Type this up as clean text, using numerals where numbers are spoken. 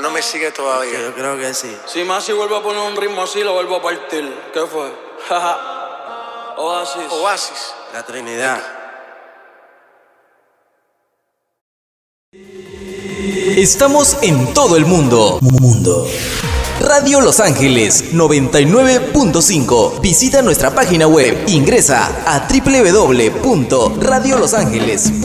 no me sigue todavía. Yo creo que sí. Si Masi vuelve a poner un ritmo así, lo vuelvo a partir. ¿Qué fue? Oasis. Oasis. La Trinidad. Estamos en todo el mundo. Radio Los Ángeles 99.5. Visita nuestra página web. Ingresa a www.radiolosangeles.com.